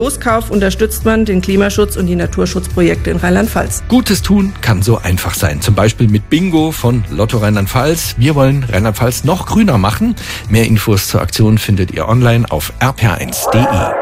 Loskauf unterstützt man den Klimaschutz und die Naturschutzprojekte in Rheinland-Pfalz. Gutes tun kann so einfach sein. Zum Beispiel mit Bingo von Lotto Rheinland-Pfalz. Wir wollen Rheinland-Pfalz noch grüner machen. Mehr Infos zur Aktion findet ihr online auf rp1.de.